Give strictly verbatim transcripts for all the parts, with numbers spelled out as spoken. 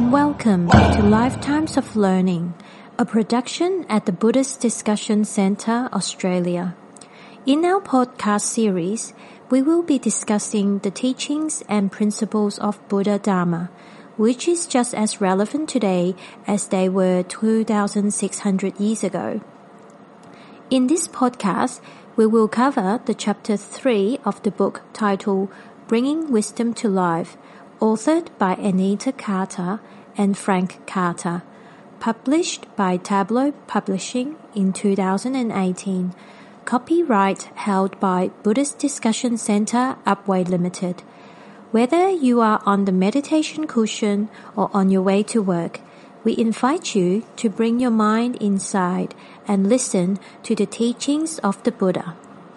and welcome to Lifetimes of Learning, a production at the Buddhist Discussion Centre, Australia. In our podcast series, we will be discussing the teachings and principles of Buddha Dharma, which is just as relevant today as they were two thousand six hundred years ago. In this podcast, we will cover the chapter three of the book titled Bringing Wisdom to Life, authored by Anita Carter and Frank Carter, published by Tableau Publishing in two thousand eighteen, copyright held by Buddhist Discussion Centre, Upwey Limited. Whether you are on the meditation cushion or on your way to work, we invite you to bring your mind inside and listen to the teachings of the Buddha.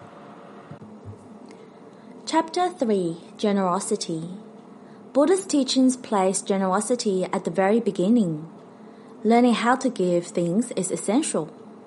Chapter three. Generosity. Buddha's teachings place generosity at the very beginning. Learning how to give things is essential.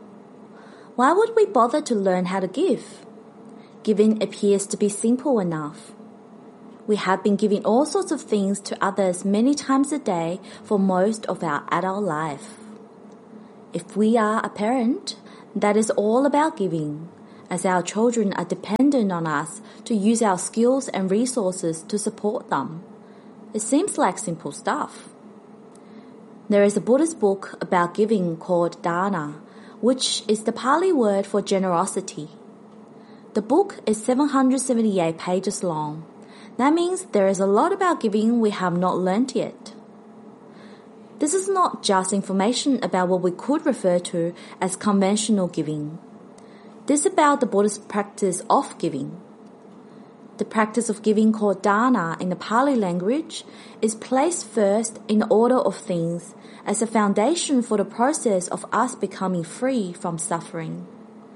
Why would we bother to learn how to give? Giving appears to be simple enough. We have been giving all sorts of things to others many times a day for most of our adult life. If we are a parent, that is all about giving, as our children are dependent on us to use our skills and resources to support them. It seems like simple stuff. There is a Buddhist book about giving called Dana, which is the Pali word for generosity. The book is seven hundred seventy-eight pages long. That means there is a lot about giving we have not learnt yet. This is not just information about what we could refer to as conventional giving. This is about the Buddhist practice of giving. The practice of giving called dana in the Pali language is placed first in the order of things as a foundation for the process of us becoming free from suffering.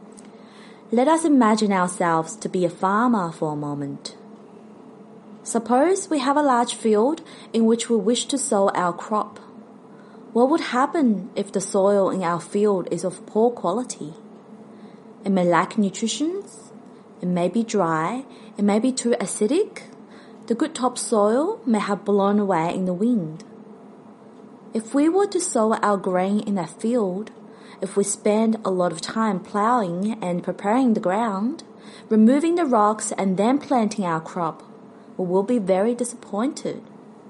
Let us imagine ourselves to be a farmer for a moment. Suppose we have a large field in which we wish to sow our crop. What would happen if the soil in our field is of poor quality? It may lack nutrition, it may be dry, it may be too acidic. The good topsoil may have blown away in the wind. If we were to sow our grain in that field, if we spend a lot of time plowing and preparing the ground, removing the rocks and then planting our crop, we will be very disappointed.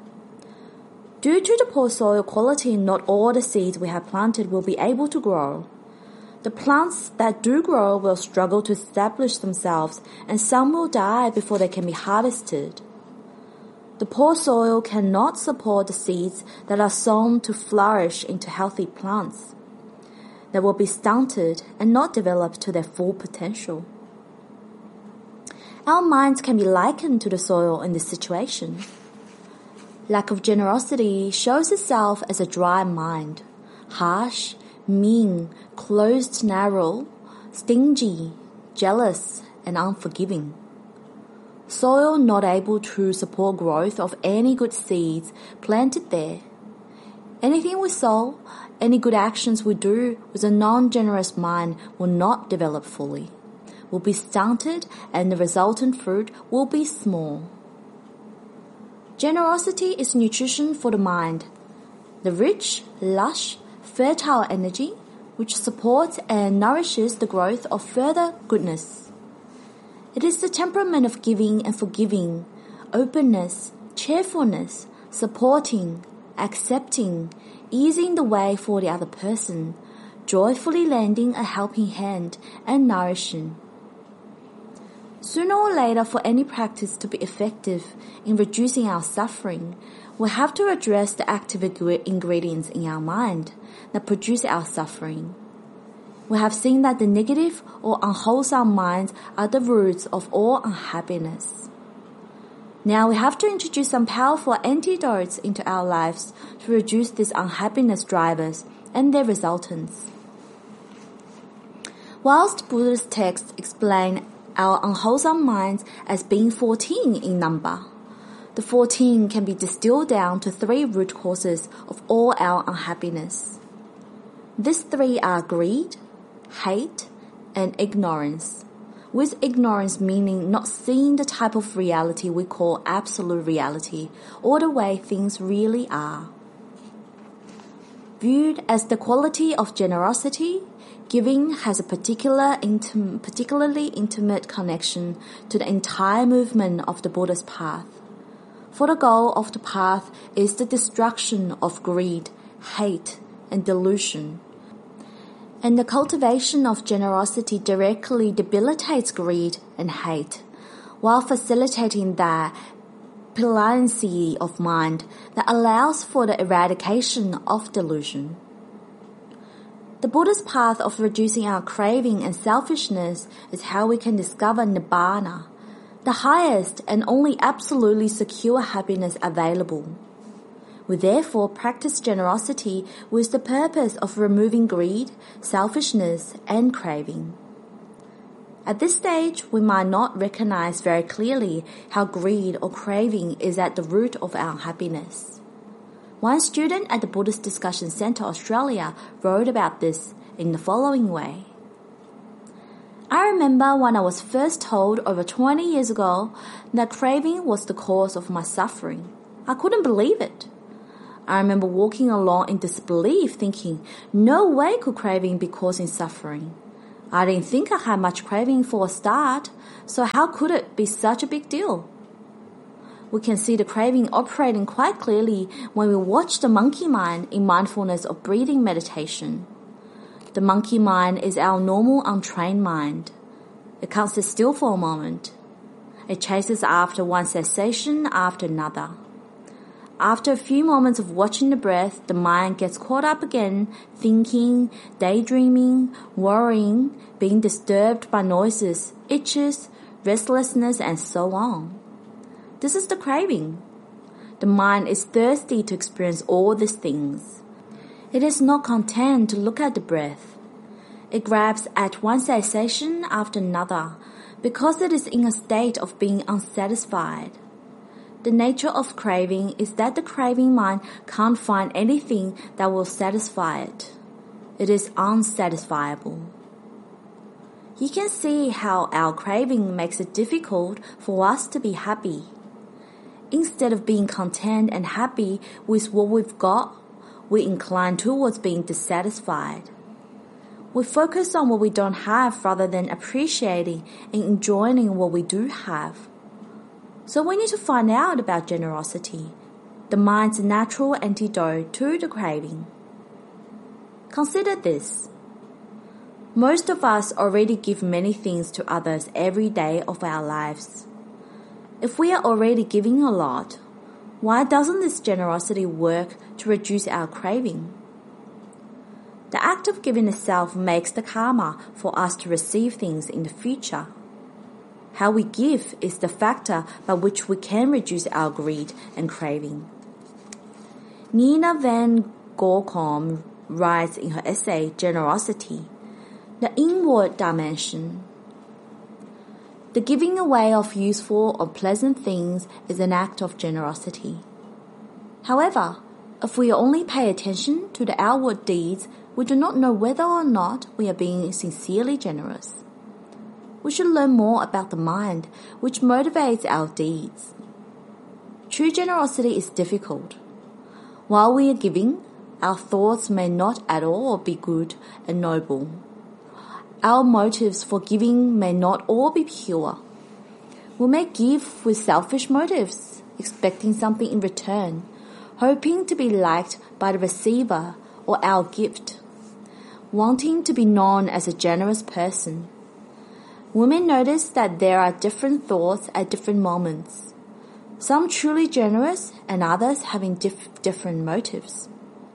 Due to the poor soil quality, not all the seeds we have planted will be able to grow. The plants that do grow will struggle to establish themselves, and some will die before they can be harvested. The poor soil cannot support the seeds that are sown to flourish into healthy plants. They will be stunted and not develop to their full potential. Our minds can be likened to the soil in this situation. Lack of generosity shows itself as a dry mind, harsh, mean, closed, narrow, stingy, jealous, and unforgiving. Soil not able to support growth of any good seeds planted there. Anything we sow, any good actions we do with a non-generous mind will not develop fully, will be stunted, and the resultant fruit will be small. Generosity is nutrition for the mind, the rich, lush, fertile energy which supports and nourishes the growth of further goodness. It is the temperament of giving and forgiving, openness, cheerfulness, supporting, accepting, easing the way for the other person, joyfully lending a helping hand and nourishing. Sooner or later, for any practice to be effective in reducing our suffering, we have to address the active ingredients in our mind that produce our suffering. We have seen that the negative or unwholesome minds are the roots of all unhappiness. Now we have to introduce some powerful antidotes into our lives to reduce these unhappiness drivers and their resultants. Whilst Buddhist texts explain our unwholesome minds as being fourteen in number, the fourteen can be distilled down to three root causes of all our unhappiness. These three are greed, hate, and ignorance, with ignorance meaning not seeing the type of reality we call absolute reality or the way things really are. Viewed as the quality of generosity, giving has a particular intim- particularly intimate connection to the entire movement of the Buddha's path. For the goal of the path is the destruction of greed, hate, and delusion. And the cultivation of generosity directly debilitates greed and hate, while facilitating that pliancy of mind that allows for the eradication of delusion. The Buddha's path of reducing our craving and selfishness is how we can discover Nibbana, the highest and only absolutely secure happiness available. We therefore practice generosity with the purpose of removing greed, selfishness, and craving. At this stage, we might not recognize very clearly how greed or craving is at the root of our happiness. One student at the Buddhist Discussion Centre Australia wrote about this in the following way. I remember when I was first told over twenty years ago that craving was the cause of my suffering. I couldn't believe it. I remember walking along in disbelief thinking, no way could craving be causing suffering. I didn't think I had much craving for a start, so how could it be such a big deal? We can see the craving operating quite clearly when we watch the monkey mind in mindfulness or breathing meditation. The monkey mind is our normal untrained mind. It can't sit still for a moment. It chases after one sensation after another. After a few moments of watching the breath, the mind gets caught up again, thinking, daydreaming, worrying, being disturbed by noises, itches, restlessness, and so on. This is the craving. The mind is thirsty to experience all these things. It is not content to look at the breath. It grabs at one sensation after another because it is in a state of being unsatisfied. The nature of craving is that the craving mind can't find anything that will satisfy it. It is unsatisfiable. You can see how our craving makes it difficult for us to be happy. Instead of being content and happy with what we've got, we incline towards being dissatisfied. We focus on what we don't have rather than appreciating and enjoying what we do have. So we need to find out about generosity, the mind's natural antidote to the craving. Consider this. Most of us already give many things to others every day of our lives. If we are already giving a lot, why doesn't this generosity work to reduce our craving? The act of giving itself makes the karma for us to receive things in the future. How we give is the factor by which we can reduce our greed and craving. Nina van Gorkom writes in her essay, Generosity, the inward dimension. The giving away of useful or pleasant things is an act of generosity. However, if we only pay attention to the outward deeds, we do not know whether or not we are being sincerely generous. We should learn more about the mind, which motivates our deeds. True generosity is difficult. While we are giving, our thoughts may not at all be good and noble. Our motives for giving may not all be pure. We may give with selfish motives, expecting something in return, hoping to be liked by the receiver or our gift, wanting to be known as a generous person. We may notice that there are different thoughts at different moments, some truly generous and others having dif- different motives.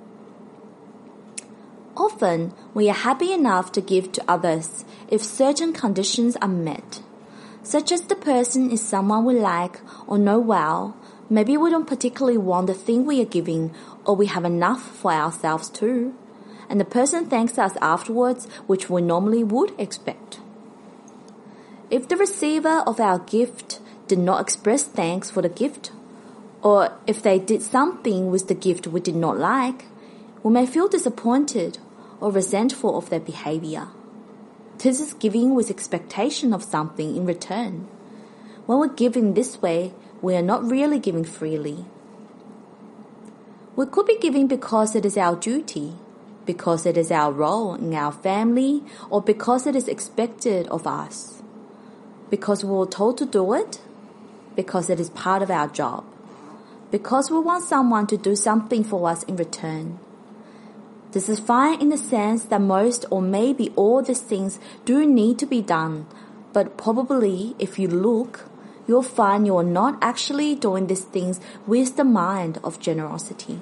Often, we are happy enough to give to others if certain conditions are met, such as the person is someone we like or know well. Maybe we don't particularly want the thing we are giving, or we have enough for ourselves too, and the person thanks us afterwards, which we normally would expect. If the receiver of our gift did not express thanks for the gift, or if they did something with the gift we did not like, we may feel disappointed or resentful of their behavior. This is giving with expectation of something in return. When we give in this way, we are not really giving freely. We could be giving because it is our duty, because it is our role in our family, or because it is expected of us, because we were told to do it, because it is part of our job, because we want someone to do something for us in return. This is fine in the sense that most or maybe all these things do need to be done, but probably if you look, you'll find you're not actually doing these things with the mind of generosity.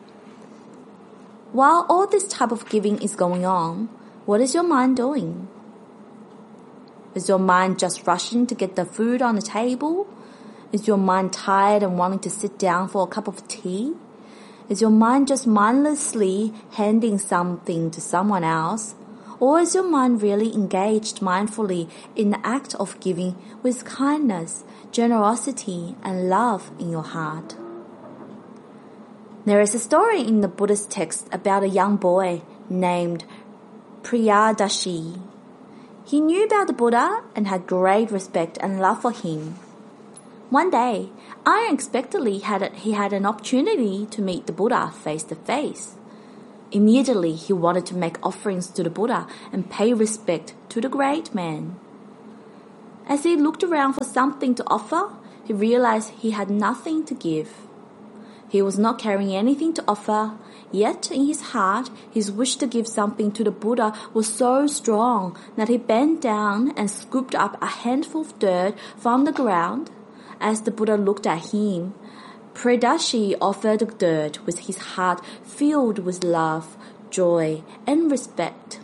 While all this type of giving is going on, what is your mind doing? Is your mind just rushing to get the food on the table? Is your mind tired and wanting to sit down for a cup of tea? Is your mind just mindlessly handing something to someone else? Or is your mind really engaged mindfully in the act of giving with kindness, generosity, and love in your heart? There is a story in the Buddhist text about a young boy named Priyadashi. He knew about the Buddha and had great respect and love for him. One day, unexpectedly, had he had an opportunity to meet the Buddha face to face. Immediately, he wanted to make offerings to the Buddha and pay respect to the great man. As he looked around for something to offer, he realized he had nothing to give. He was not carrying anything to offer, yet in his heart, his wish to give something to the Buddha was so strong that he bent down and scooped up a handful of dirt from the ground. As the Buddha looked at him, Priyadashi offered the dirt with his heart filled with love, joy, and respect.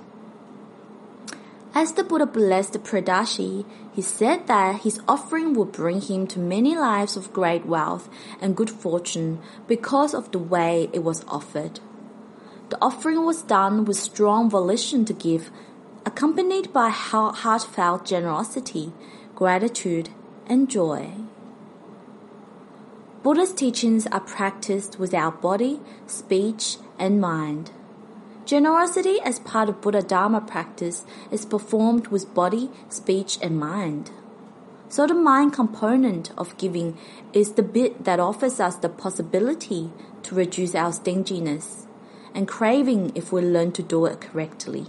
As the Buddha blessed Priyadashi, he said that his offering would bring him to many lives of great wealth and good fortune because of the way it was offered. The offering was done with strong volition to give, accompanied by heartfelt generosity, gratitude, and joy. Buddha's teachings are practiced with our body, speech, and mind. Generosity as part of Buddha Dharma practice is performed with body, speech, and mind. So the mind component of giving is the bit that offers us the possibility to reduce our stinginess and craving if we learn to do it correctly.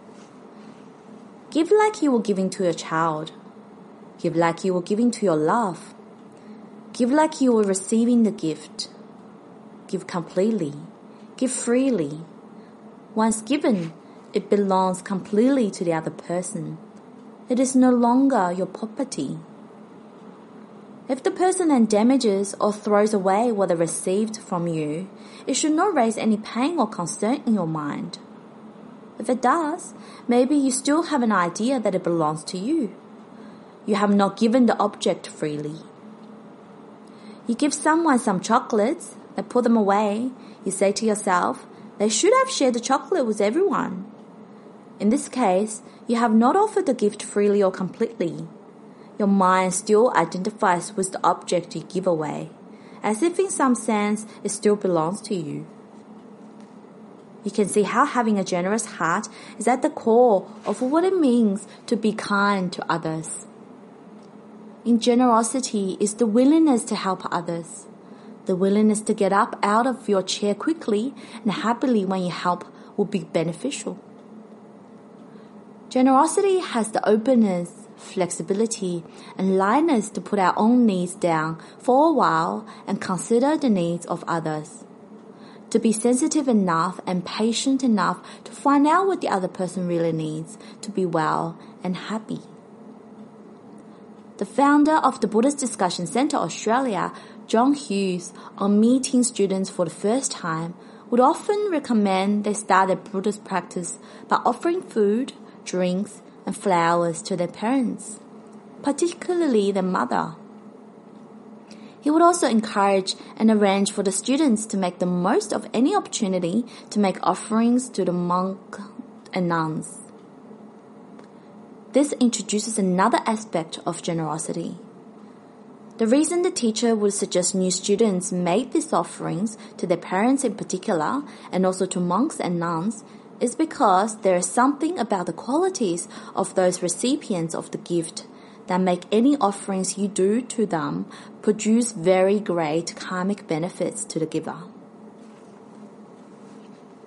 Give like you were giving to your child. Give like you were giving to your love. Give like you were receiving the gift. Give completely. Give freely. Once given, it belongs completely to the other person. It is no longer your property. If the person then damages or throws away what they received from you, it should not raise any pain or concern in your mind. If it does, maybe you still have an idea that it belongs to you. You have not given the object freely. You give someone some chocolates, they put them away. You say to yourself, they should have shared the chocolate with everyone. In this case, you have not offered the gift freely or completely. Your mind still identifies with the object you give away, as if in some sense it still belongs to you. You can see how having a generous heart is at the core of what it means to be kind to others. In generosity is the willingness to help others, the willingness to get up out of your chair quickly and happily when you help will be beneficial. Generosity has the openness, flexibility, and lightness to put our own needs down for a while and consider the needs of others. To be sensitive enough and patient enough to find out what the other person really needs to be well and happy. The founder of the Buddhist Discussion Centre Australia, John Hughes, on meeting students for the first time, would often recommend they start their Buddhist practice by offering food, drinks, and flowers to their parents, particularly their mother. He would also encourage and arrange for the students to make the most of any opportunity to make offerings to the monks and nuns. This introduces another aspect of generosity. The reason the teacher would suggest new students make these offerings to their parents in particular, and also to monks and nuns, is because there is something about the qualities of those recipients of the gift that make any offerings you do to them produce very great karmic benefits to the giver.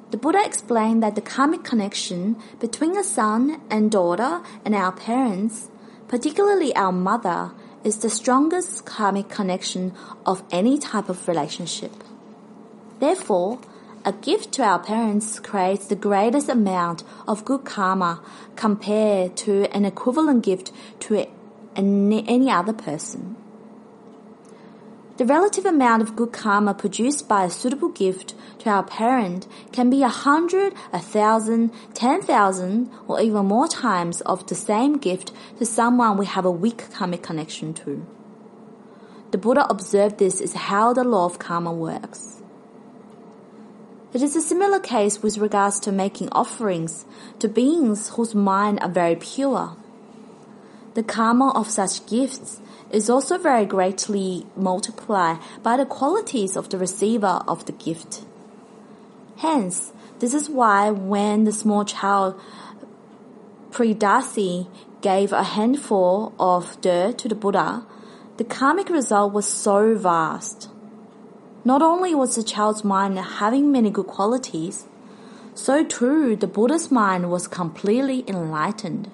The Buddha explained that the karmic connection between a son and daughter and our parents, particularly our mother, is the strongest karmic connection of any type of relationship. Therefore, a gift to our parents creates the greatest amount of good karma compared to an equivalent gift to any other person. The relative amount of good karma produced by a suitable gift to our parent can be a hundred, a thousand, ten thousand, or even more times of the same gift to someone we have a weak karmic connection to. The Buddha observed this is how the law of karma works. It is a similar case with regards to making offerings to beings whose minds are very pure. The karma of such gifts is also very greatly multiplied by the qualities of the receiver of the gift. Hence, this is why when the small child Pridasi gave a handful of dirt to the Buddha, the karmic result was so vast. Not only was the child's mind having many good qualities, so too the Buddha's mind was completely enlightened.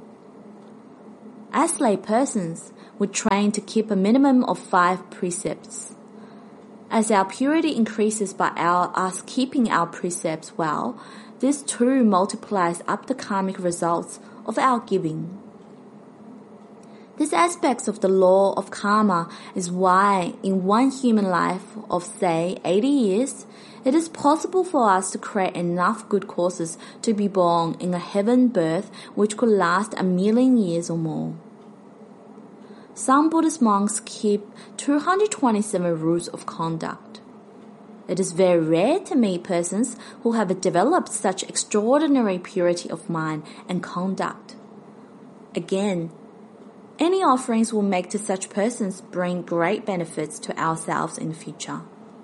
As lay persons, we're trained to keep a minimum of five precepts. As our purity increases by our, us keeping our precepts well, this too multiplies up the karmic results of our giving. This aspect of the law of karma is why in one human life of say eighty years, it is possible for us to create enough good causes to be born in a heaven birth which could last a million years or more. Some Buddhist monks keep two hundred twenty-seven rules of conduct. It is very rare to meet persons who have developed such extraordinary purity of mind and conduct. Again, any offerings will make to such persons bring great benefits to ourselves in the future.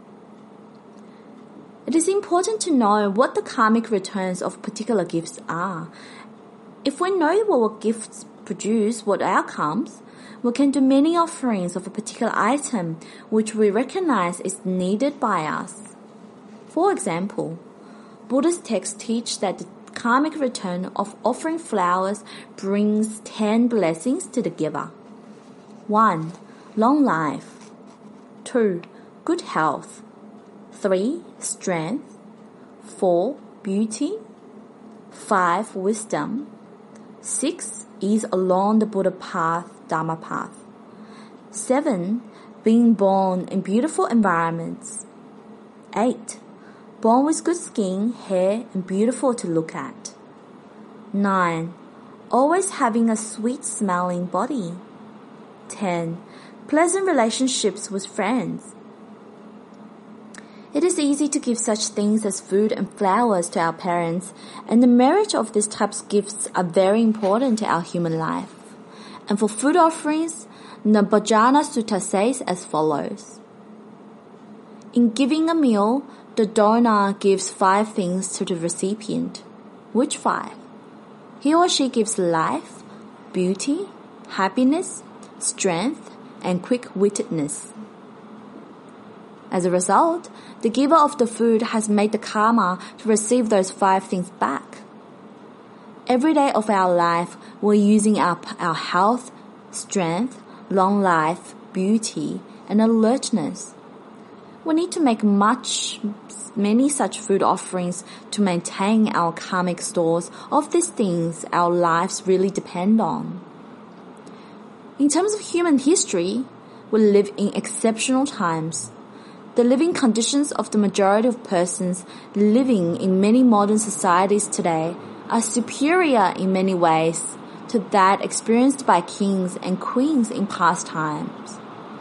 It is important to know what the karmic returns of particular gifts are. If we know what gifts produce, what outcomes, we can do many offerings of a particular item which we recognize is needed by us. For example, Buddhist texts teach that the karmic return of offering flowers brings ten blessings to the giver. one. Long life. two. Good health. three. Strength. four. Beauty. five. Wisdom. six. Ease along the Buddha path, Dharma path. seven. Being born in beautiful environments. eight. Born with good skin, hair, and beautiful to look at. nine. Always having a sweet-smelling body. ten. Pleasant relationships with friends. It is easy to give such things as food and flowers to our parents, and the merit of these types of gifts are very important to our human life. And for food offerings, the Bhajana Sutta says as follows. In giving a meal, the donor gives five things to the recipient. Which five? He or she gives life, beauty, happiness, strength, and quick-wittedness. As a result, the giver of the food has made the karma to receive those five things back. Every day of our life, we're using up our health, strength, long life, beauty, and alertness. We need to make much, many such food offerings to maintain our karmic stores of these things our lives really depend on. In terms of human history, we live in exceptional times. The living conditions of the majority of persons living in many modern societies today are superior in many ways to that experienced by kings and queens in past times.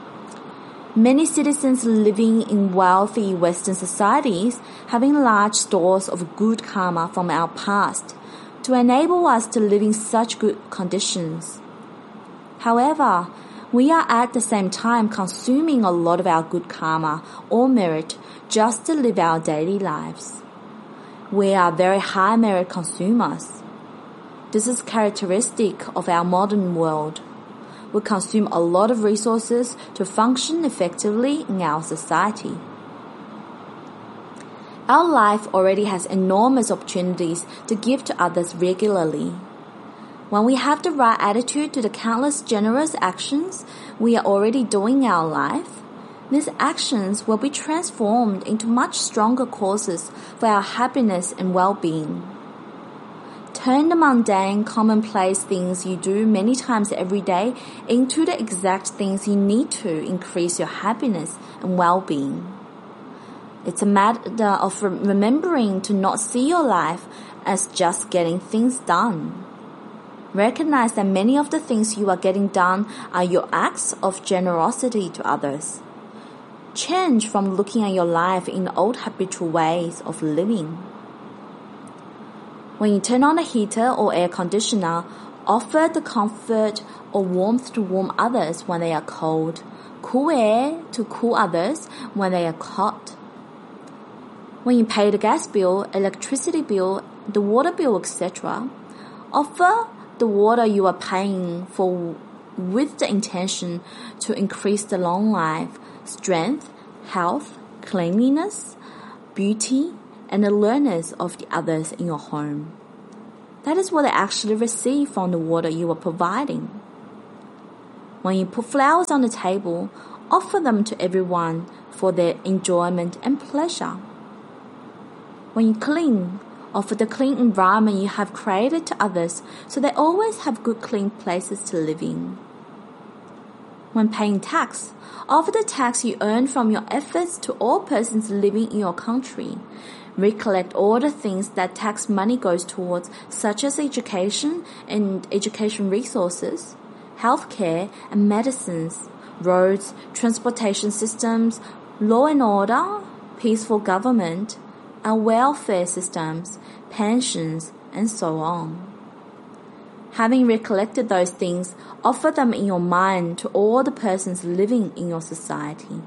Many citizens living in wealthy Western societies having large stores of good karma from our past to enable us to live in such good conditions. However, we are at the same time consuming a lot of our good karma or merit just to live our daily lives. We are very high merit consumers. This is characteristic of our modern world. We consume a lot of resources to function effectively in our society. Our life already has enormous opportunities to give to others regularly. When we have the right attitude to the countless generous actions we are already doing in our life, these actions will be transformed into much stronger causes for our happiness and well-being. Turn the mundane, commonplace things you do many times every day into the exact things you need to increase your happiness and well-being. It's a matter of remembering to not see your life as just getting things done. Recognize that many of the things you are getting done are your acts of generosity to others. Change from looking at your life in the old habitual ways of living. When you turn on a heater or air conditioner, offer the comfort or warmth to warm others when they are cold, cool air to cool others when they are hot. When you pay the gas bill, electricity bill, the water bill, et cetera, offer the water you are paying for with the intention to increase the long life, strength, health, cleanliness, beauty, and alertness of the others in your home. That is what they actually receive from the water you are providing. When you put flowers on the table, offer them to everyone for their enjoyment and pleasure. When you clean, offer the clean environment you have created to others so they always have good clean places to live in. When paying tax, offer the tax you earn from your efforts to all persons living in your country. Recollect all the things that tax money goes towards, such as education and education resources, healthcare and medicines, roads, transportation systems, law and order, peaceful government, our welfare systems, pensions, and so on. Having recollected those things, offer them in your mind to all the persons living in your society.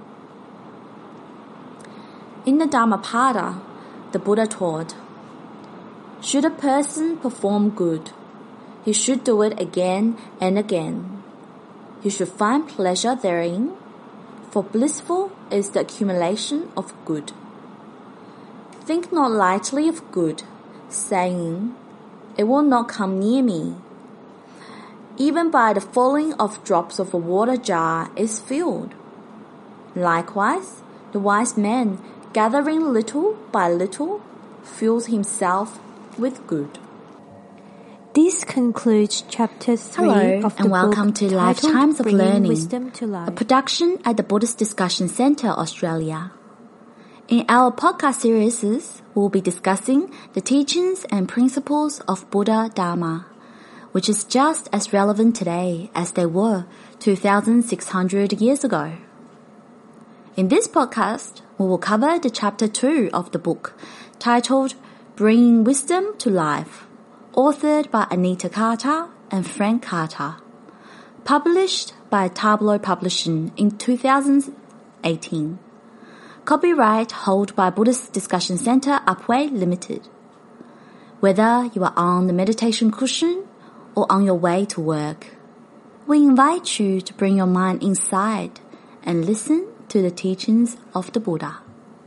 In the Dhammapada, the Buddha taught, should a person perform good, he should do it again and again. He should find pleasure therein, for blissful is the accumulation of good. Think not lightly of good, saying, it will not come near me. Even by the falling of drops of a water jar is filled. Likewise, the wise man, gathering little by little, fills himself with good. This concludes chapter three Hello, of the and welcome book to titled Lifetimes of Bringing Learning, Wisdom to Life. a production at the Buddhist Discussion Centre, Australia. In our podcast series, we'll be discussing the teachings and principles of Buddha Dharma, which is just as relevant today as they were two thousand six hundred years ago. In this podcast, we will cover the chapter two of the book, titled Bringing Wisdom to Life, authored by Anita Carter and Frank Carter, published by Tableau Publishing in two thousand eighteen. Copyright held by Buddhist Discussion Centre, Upwey Limited. Whether you are on the meditation cushion or on your way to work, we invite you to bring your mind inside and listen to the teachings of the Buddha.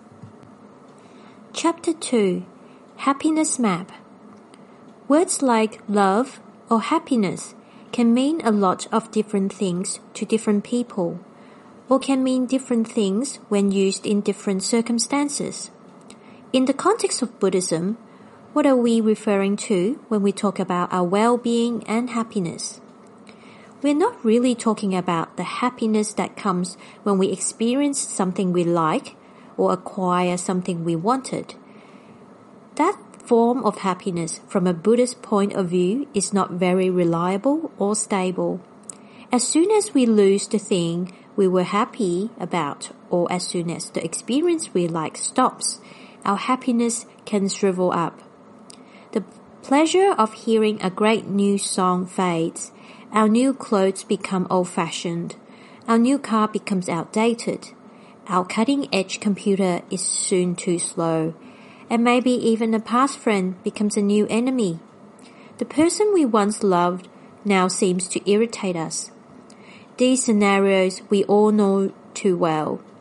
Chapter two, Happiness Map. Words like love or happiness can mean a lot of different things to different people, or can mean different things when used in different circumstances. In the context of Buddhism, what are we referring to when we talk about our well-being and happiness? We're not really talking about the happiness that comes when we experience something we like or acquire something we wanted. That form of happiness from a Buddhist point of view is not very reliable or stable. As soon as we lose the thing we were happy about, or as soon as the experience we like stops, our happiness can shrivel up. The pleasure of hearing a great new song fades. Our new clothes become old-fashioned. Our new car becomes outdated. Our cutting-edge computer is soon too slow. And maybe even a past friend becomes a new enemy. The person we once loved now seems to irritate us. These scenarios we all know too well.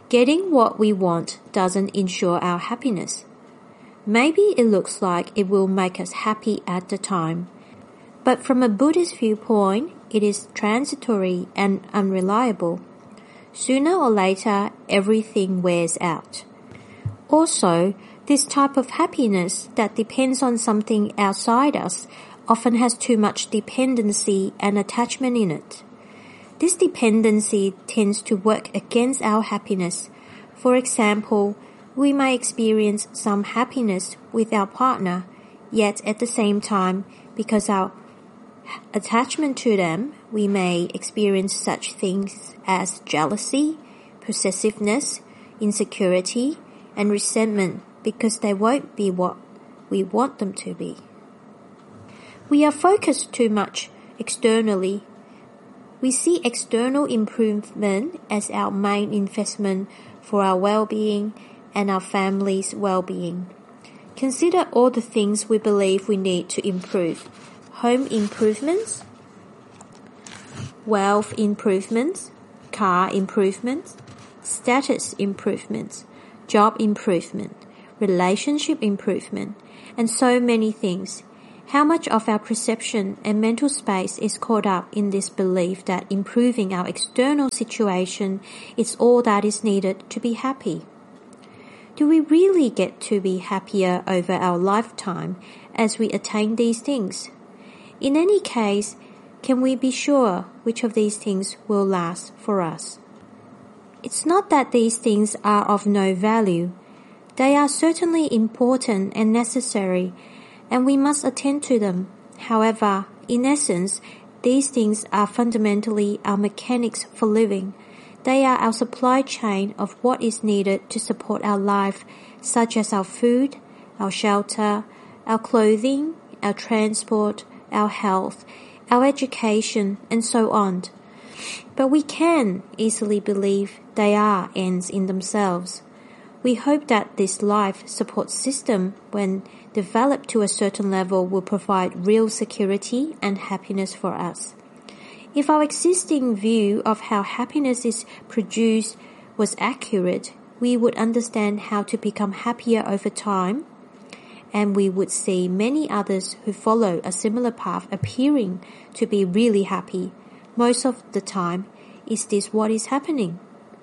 Getting what we want doesn't ensure our happiness. Maybe it looks like it will make us happy at the time, but from a Buddhist viewpoint, it is transitory and unreliable. Sooner or later, everything wears out. Also, this type of happiness that depends on something outside us often has too much dependency and attachment in it. This dependency tends to work against our happiness. For example, we may experience some happiness with our partner, yet at the same time, because our attachment to them, we may experience such things as jealousy, possessiveness, insecurity, and resentment because they won't be what we want them to be. We are focused too much externally. We see external improvement as our main investment for our well-being and our family's well-being. Consider all the things we believe we need to improve. Home improvements, wealth improvements, car improvements, status improvements, job improvement, relationship improvement, and so many things. How much of our perception and mental space is caught up in this belief that improving our external situation is all that is needed to be happy? Do we really get to be happier over our lifetime as we attain these things? In any case, can we be sure which of these things will last for us? It's not that these things are of no value. They are certainly important and necessary, and we must attend to them. However, in essence, these things are fundamentally our mechanics for living. They are our supply chain of what is needed to support our life, such as our food, our shelter, our clothing, our transport, our health, our education, and so on. But we can easily believe they are ends in themselves. We hope that this life support system, when developed to a certain level, will provide real security and happiness for us. If our existing view of how happiness is produced was accurate, we would understand how to become happier over time, and we would see many others who follow a similar path appearing to be really happy. Most of the time, is this what is happening?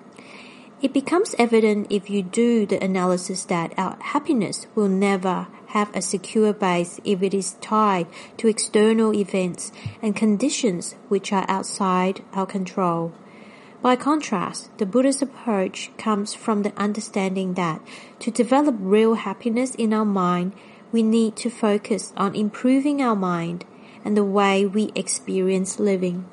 It becomes evident if you do the analysis that our happiness will never have a secure base if it is tied to external events and conditions which are outside our control. By contrast, the Buddhist approach comes from the understanding that to develop real happiness in our mind, we need to focus on improving our mind and the way we experience living.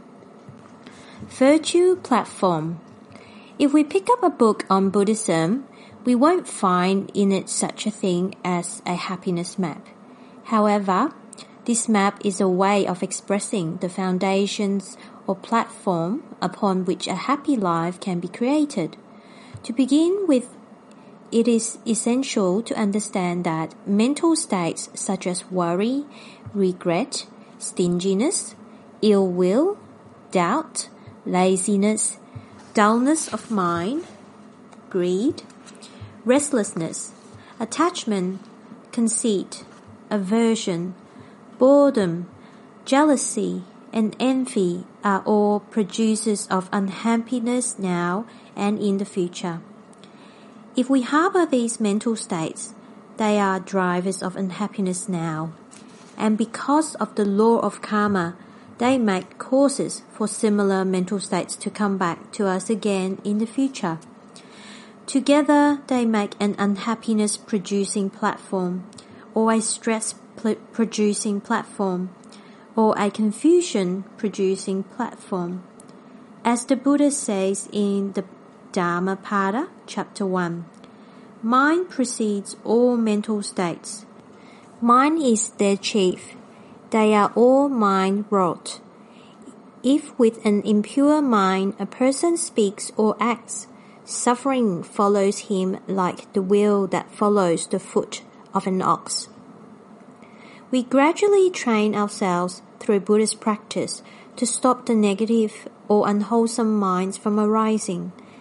Virtue Platform. If we pick up a book on Buddhism, we won't find in it such a thing as a happiness map. However, this map is a way of expressing the foundations or platform upon which a happy life can be created. To begin with, it is essential to understand that mental states such as worry, regret, stinginess, ill will, doubt, laziness, dullness of mind, greed, restlessness, attachment, conceit, aversion, boredom, jealousy, and envy are all producers of unhappiness now and in the future. If we harbor these mental states, they are drivers of unhappiness now, and because of the law of karma, they make causes for similar mental states to come back to us again in the future. Together, they make an unhappiness-producing platform, or a stress-producing platform, or a confusion-producing platform. As the Buddha says in the Dhammapada, Chapter one, mind precedes all mental states. Mind is their chief. They are all mind-wrought. If with an impure mind a person speaks or acts, suffering follows him like the wheel that follows the foot of an ox. We gradually train ourselves through Buddhist practice to stop the negative or unwholesome minds from arising.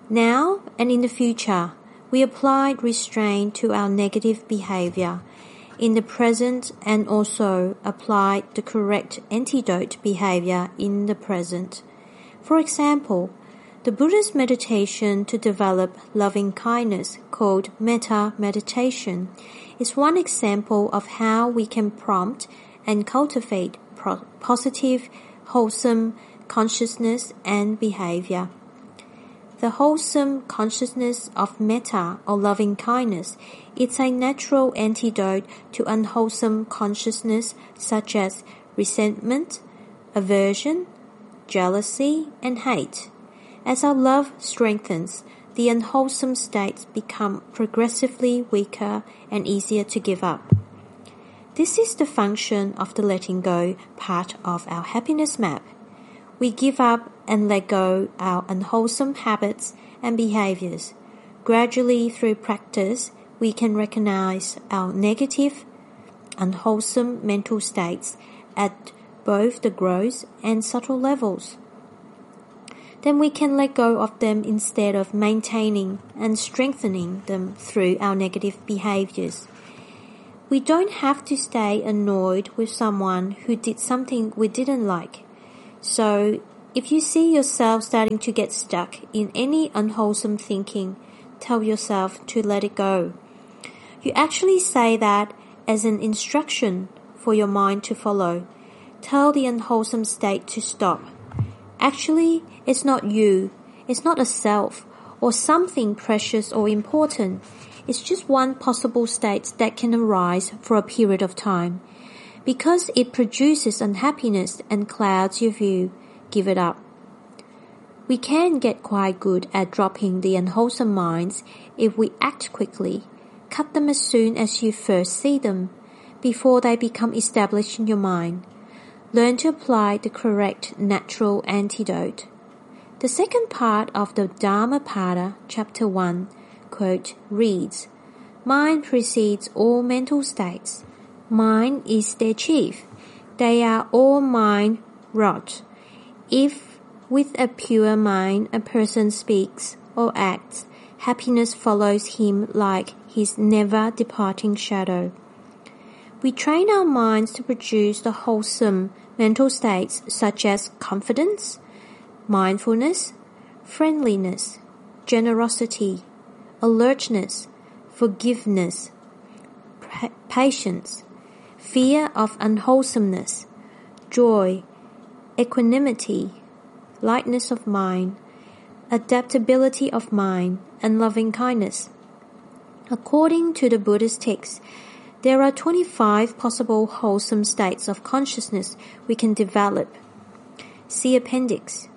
Now and in the future, we apply restraint to our negative behavior in the present and also apply the correct antidote behavior in the present. For example, the Buddhist meditation to develop loving kindness called metta meditation is one example of how we can prompt and cultivate pro- positive, wholesome consciousness and behavior. The wholesome consciousness of metta or loving kindness is a natural antidote to unwholesome consciousness such as resentment, aversion, jealousy, and hate. As our love strengthens, the unwholesome states become progressively weaker and easier to give up. This is the function of the letting go part of our happiness map. We give up and let go our unwholesome habits and behaviors. Gradually, through practice, we can recognize our negative, unwholesome mental states at both the gross and subtle levels. Then we can let go of them instead of maintaining and strengthening them through our negative behaviors. We don't have to stay annoyed with someone who did something we didn't like. So, if you see yourself starting to get stuck in any unwholesome thinking, tell yourself to let it go. You actually say that as an instruction for your mind to follow. Tell the unwholesome state to stop. Actually, it's not you, it's not a self, or something precious or important. It's just one possible state that can arise for a period of time. Because it produces unhappiness and clouds your view, give it up. We can get quite good at dropping the unwholesome minds if we act quickly. Cut them as soon as you first see them, before they become established in your mind. Learn to apply the correct natural antidote. The second part of the Dhammapada, chapter one, quote, reads, Mind precedes all mental states. Mind is their chief. They are all mind wrought. If with a pure mind a person speaks or acts, happiness follows him like his never departing shadow. We train our minds to produce the wholesome mental states such as confidence, mindfulness, friendliness, generosity, alertness, forgiveness, pa- patience, fear of unwholesomeness, joy, equanimity, lightness of mind, adaptability of mind, and loving kindness. According to the Buddhist text, there are twenty-five possible wholesome states of consciousness we can develop. See appendix.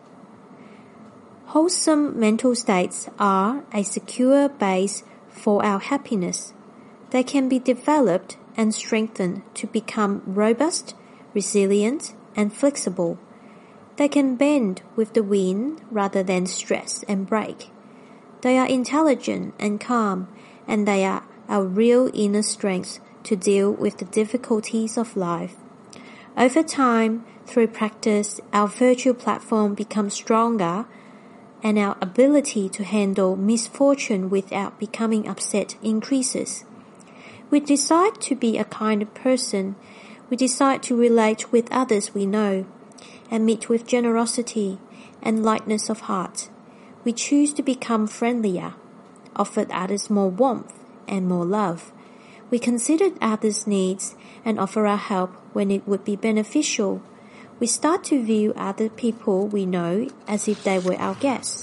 Wholesome mental states are a secure base for our happiness. They can be developed and strengthened to become robust, resilient, and flexible. They can bend with the wind rather than stress and break. They are intelligent and calm, and they are our real inner strength to deal with the difficulties of life. Over time, through practice, our virtual platform becomes stronger, and our ability to handle misfortune without becoming upset increases. We decide to be a kind of person. We decide to relate with others we know, and meet with generosity and lightness of heart. We choose to become friendlier, offer others more warmth and more love. We consider others' needs and offer our help when it would be beneficial. We start to view other people we know as if they were our guests.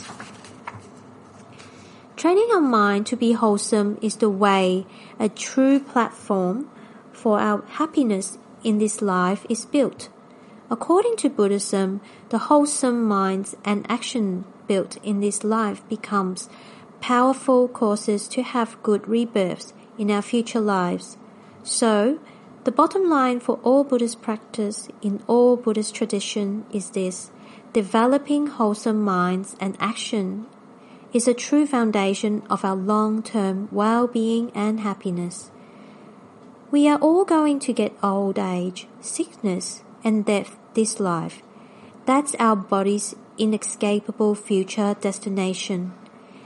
Training our mind to be wholesome is the way a true platform for our happiness in this life is built. According to Buddhism, the wholesome minds and action built in this life becomes powerful causes to have good rebirths in our future lives. So, the bottom line for all Buddhist practice in all Buddhist tradition is this: developing wholesome minds and action is a true foundation of our long-term well-being and happiness. We are all going to get old age, sickness, and death this life. That's our body's inescapable future destination.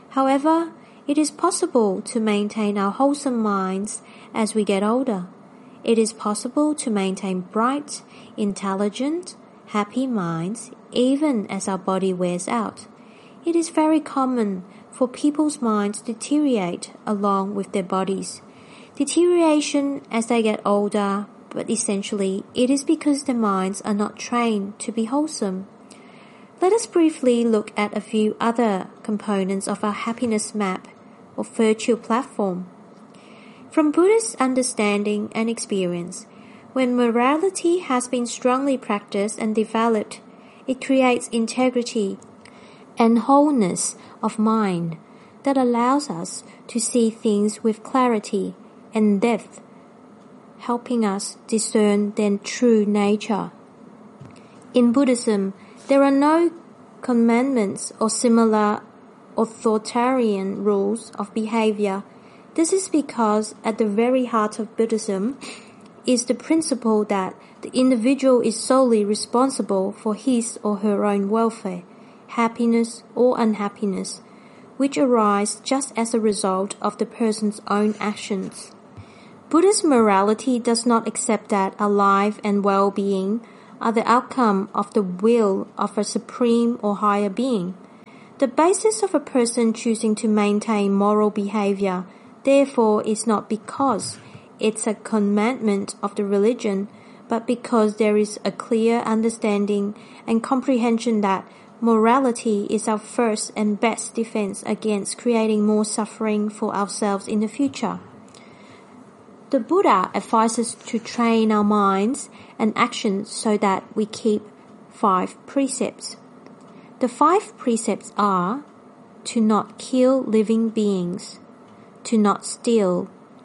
However, it is possible to maintain our wholesome minds as we get older. It is possible to maintain bright, intelligent, happy minds even as our body wears out. It is very common for people's minds to deteriorate along with their bodies. Deterioration as they get older, but essentially it is because their minds are not trained to be wholesome. Let us briefly look at a few other components of our happiness map or virtue platform. From Buddhist understanding and experience, when morality has been strongly practiced and developed, it creates integrity and wholeness of mind that allows us to see things with clarity and depth, helping us discern their true nature. In Buddhism, there are no commandments or similar authoritarian rules of behavior. This is because at the very heart of Buddhism is the principle that the individual is solely responsible for his or her own welfare, happiness or unhappiness, which arise just as a result of the person's own actions. Buddhist morality does not accept that our life and well-being are the outcome of the will of a supreme or higher being. The basis of a person choosing to maintain moral behavior, therefore, is not because it's a commandment of the religion, but because there is a clear understanding and comprehension that morality is our first and best defense against creating more suffering for ourselves in the future. The Buddha advises to train our minds and actions so that we keep five precepts. The five precepts are to not kill living beings, to not steal,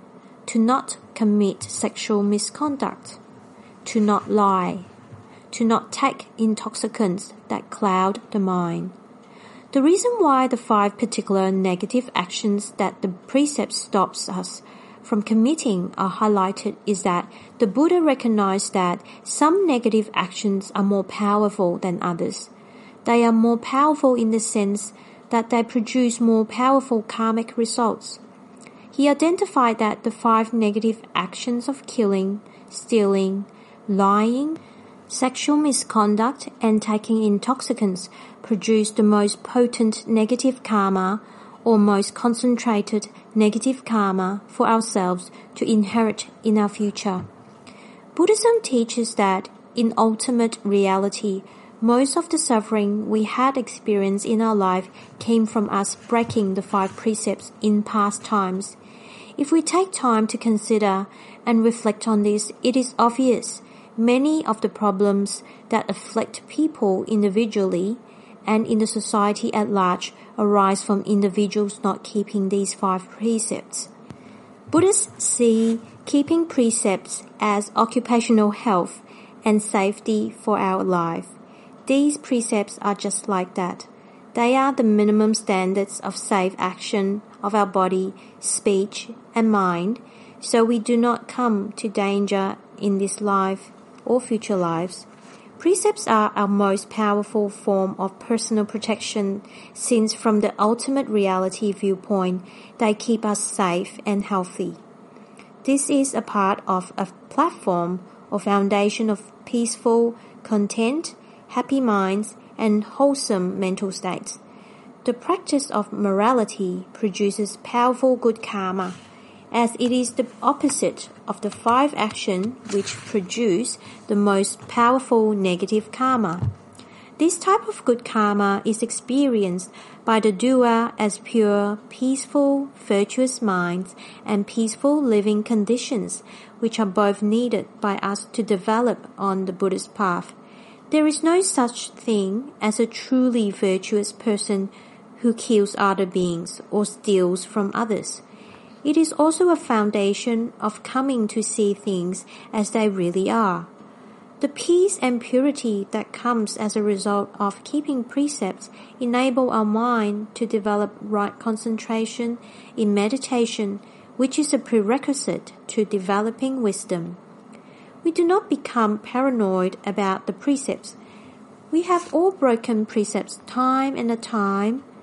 to not commit sexual misconduct, to not lie, to not take intoxicants that cloud the mind. The reason why the five particular negative actions that the precept stops us from committing are highlighted is that the Buddha recognized that some negative actions are more powerful than others. They are more powerful in the sense that they produce more powerful karmic results. He identified that the five negative actions of killing, stealing, lying, sexual misconduct, and taking intoxicants produce the most potent negative karma or most concentrated negative karma for ourselves to inherit in our future. Buddhism teaches that in ultimate reality, most of the suffering we had experienced in our life came from us breaking the five precepts in past times. If we take time to consider and reflect on this, it is obvious many of the problems that afflict people individually and in the society at large arise from individuals not keeping these five precepts. Buddhists see keeping precepts as occupational health and safety for our life. These precepts are just like that. They are the minimum standards of safe action of our body, speech, and mind, so we do not come to danger in this life or future lives. Precepts are our most powerful form of personal protection since from the ultimate reality viewpoint, they keep us safe and healthy. This is a part of a platform or foundation of peaceful, content, happy minds, and wholesome mental states. The practice of morality produces powerful good karma, as it is the opposite of the five actions which produce the most powerful negative karma. This type of good karma is experienced by the doer as pure, peaceful, virtuous minds and peaceful living conditions, which are both needed by us to develop on the Buddhist path. There is no such thing as a truly virtuous person who kills other beings or steals from others. It is also a foundation of coming to see things as they really are. The peace and purity that comes as a result of keeping precepts enable our mind to develop right concentration in meditation, which is a prerequisite to developing wisdom. We do not become paranoid about the precepts. We have all broken precepts time and time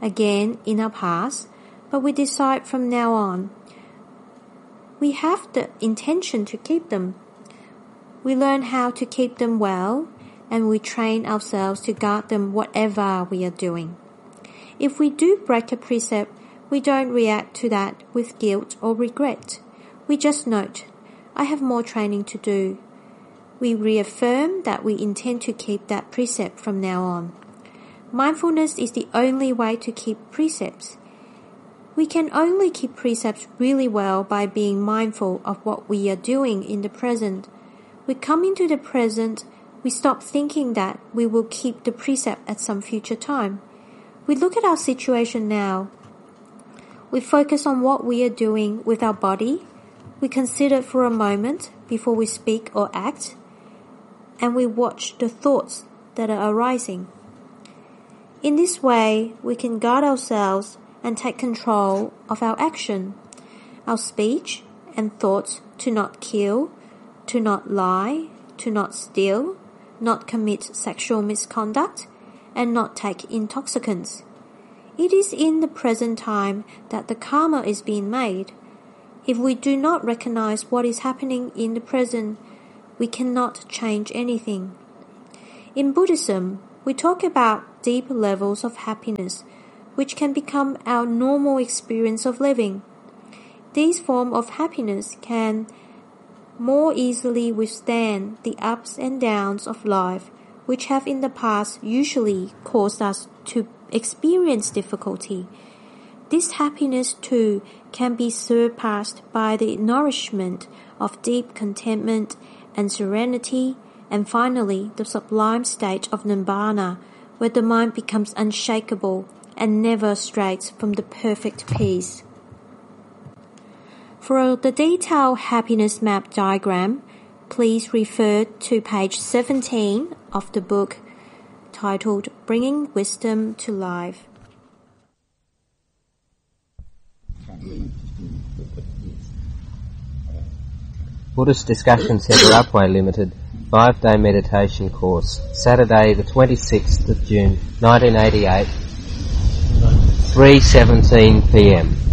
again in our past, but we decide from now on. We have the intention to keep them. We learn how to keep them well, and we train ourselves to guard them whatever we are doing. If we do break a precept, we don't react to that with guilt or regret. We just note, I have more training to do. We reaffirm that we intend to keep that precept from now on. Mindfulness is the only way to keep precepts. We can only keep precepts really well by being mindful of what we are doing in the present. We come into the present, we stop thinking that we will keep the precept at some future time. We look at our situation now. We focus on what we are doing with our body. We consider for a moment before we speak or act, and we watch the thoughts that are arising. In this way, we can guard ourselves and take control of our action, our speech and thoughts to not kill, to not lie, to not steal, not commit sexual misconduct, and not take intoxicants. It is in the present time that the karma is being made. If we do not recognize what is happening in the present, we cannot change anything. In Buddhism, we talk about deep levels of happiness, which can become our normal experience of living. These forms of happiness can more easily withstand the ups and downs of life, which have in the past usually caused us to experience difficulty. This happiness too can be surpassed by the nourishment of deep contentment and serenity, and finally the sublime state of Nibbana, where the mind becomes unshakable and never strays from the perfect peace. For the detailed happiness map diagram, please refer to page seventeen of the book titled Bringing Wisdom to Life. Buddhist Discussion Centre Upwey Limited five-day meditation course, Saturday the twenty-sixth of June nineteen eighty-eight, three seventeen p m